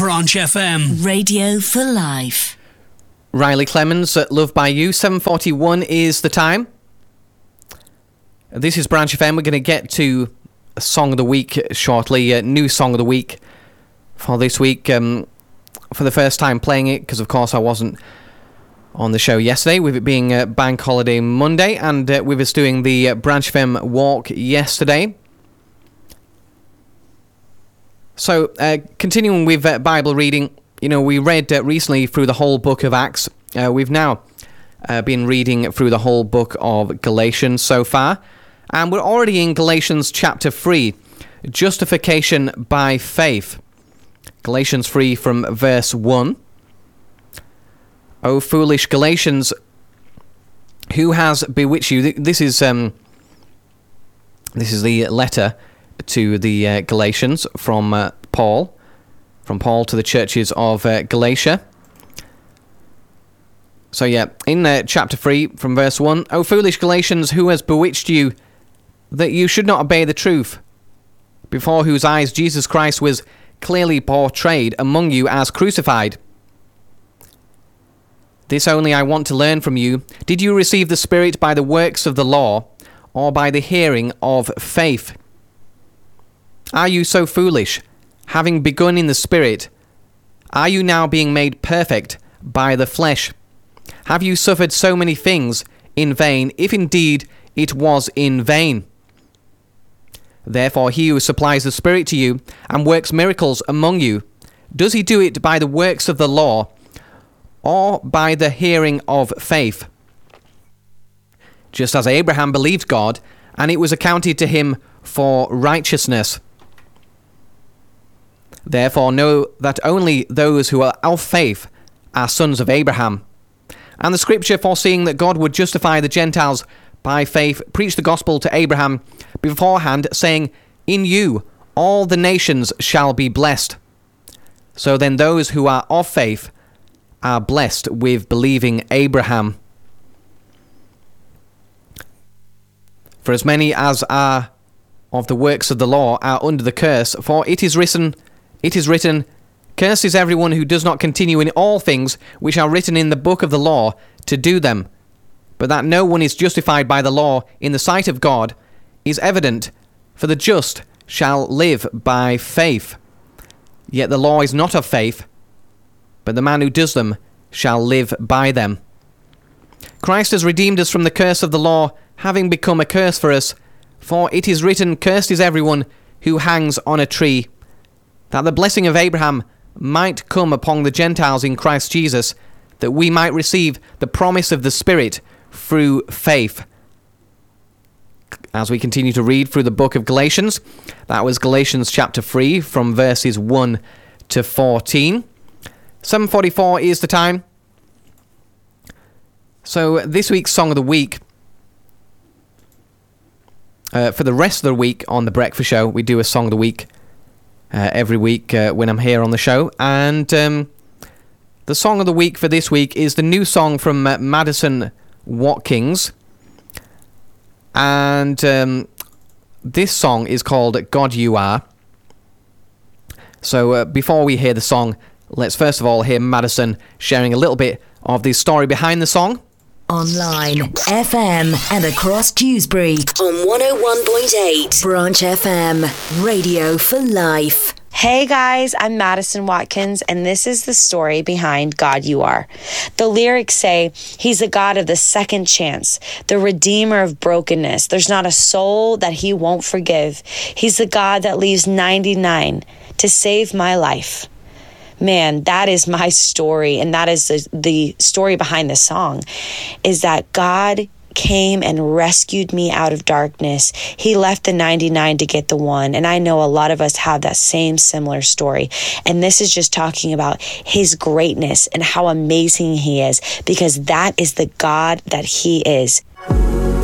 Branch FM. Radio for life. Riley Clemens at Love by You. 7:41 is the time. This is Branch FM. We're going to get to a Song of the Week shortly. A new Song of the Week for this week. For the first time playing it, because of course I wasn't on the show yesterday, with it being Bank Holiday Monday, and with us doing the Branch FM walk yesterday. So, continuing with Bible reading, we read recently through the whole book of Acts. We've now been reading through the whole book of Galatians so far, and we're already in Galatians chapter 3, Justification by Faith. Galatians 3 from verse 1. O foolish Galatians, who has bewitched you? This is the letter to the Galatians from Paul to the churches of Galatia. So in chapter 3 from verse 1, O foolish Galatians, who has bewitched you that you should not obey the truth, before whose eyes Jesus Christ was clearly portrayed among you as crucified? This only I want to learn from you. Did you receive the Spirit by the works of the law, or by the hearing of faith? Are you so foolish? Having begun in the Spirit, are you now being made perfect by the flesh? Have you suffered so many things in vain, if indeed it was in vain? Therefore he who supplies the Spirit to you and works miracles among you, does he do it by the works of the law, or by the hearing of faith? Just as Abraham believed God, and it was accounted to him for righteousness. Therefore know that only those who are of faith are sons of Abraham. And the scripture, foreseeing that God would justify the Gentiles by faith, preached the gospel to Abraham beforehand, saying, In you all the nations shall be blessed. So then those who are of faith are blessed with believing Abraham. For as many as are of the works of the law are under the curse, for it is written, Cursed is everyone who does not continue in all things which are written in the book of the law to do them. But that no one is justified by the law in the sight of God is evident, for the just shall live by faith. Yet the law is not of faith, but the man who does them shall live by them. Christ has redeemed us from the curse of the law, having become a curse for us. For it is written, Cursed is everyone who hangs on a tree, that the blessing of Abraham might come upon the Gentiles in Christ Jesus, that we might receive the promise of the Spirit through faith. As we continue to read through the book of Galatians, that was Galatians chapter 3 from verses 1 to 14. 7:44 is the time. So this week's Song of the Week, for the rest of the week on The Breakfast Show, we do a Song of the Week every week when I'm here on the show. And the Song of the Week for this week is the new song from Madison Watkins. And this song is called God You Are. So before we hear the song, let's first of all hear Madison sharing a little bit of the story behind the song. Online, FM, and across Dewsbury on 101.8 Branch FM, Radio for Life. Hey guys, I'm Madison Watkins, and this is the story behind God You Are. The lyrics say, He's the God of the second chance, the Redeemer of brokenness. There's not a soul that He won't forgive. He's the God that leaves 99 to save my life. Man, that is my story, and that is the story behind the song, is that God came and rescued me out of darkness. He left the 99 to get the one. And I know a lot of us have that same similar story. And this is just talking about His greatness and how amazing He is, because that is the God that He is.